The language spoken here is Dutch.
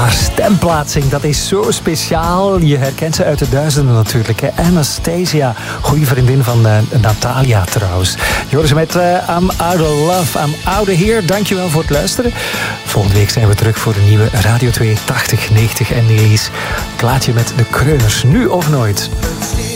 Haar stemplaatsing, dat is zo speciaal. Je herkent ze uit de duizenden natuurlijk. Hè? Anastasia, goede vriendin van Natalia trouwens. Je hoort ze met I'm Out of Love, I'm Out of Here. Dankjewel voor het luisteren. Volgende week zijn we terug voor een nieuwe Radio 2 8090 en Elise. Klaatje met de Kreuners, nu of nooit.